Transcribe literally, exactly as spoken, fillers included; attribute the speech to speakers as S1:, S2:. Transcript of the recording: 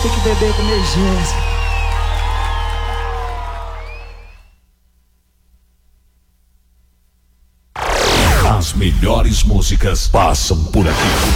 S1: tem que beber com emergência.
S2: As melhores músicas passam por aqui.